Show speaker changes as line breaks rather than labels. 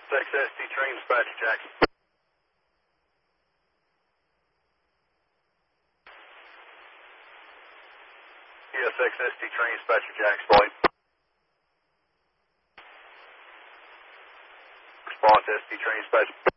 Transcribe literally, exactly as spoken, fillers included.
six S T train dispatcher Jackson. Yes, six S T train dispatcher Jackson. Point. Response S T train dispatcher.